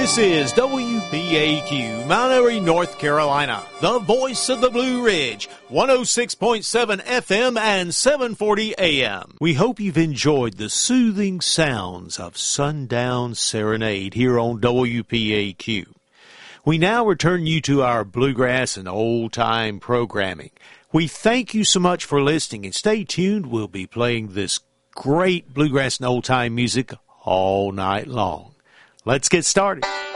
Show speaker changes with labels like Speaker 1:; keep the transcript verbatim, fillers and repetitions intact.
Speaker 1: This is W P A Q, Mount Airy, North Carolina, the voice of the Blue Ridge, one oh six point seven F M and seven forty A M. We hope you've enjoyed the soothing sounds of Sundown Serenade here on W P A Q. We now return you to our bluegrass and old-time programming. We thank you so much for listening, and stay tuned. We'll be playing this great bluegrass and old-time music all night long. Let's get started.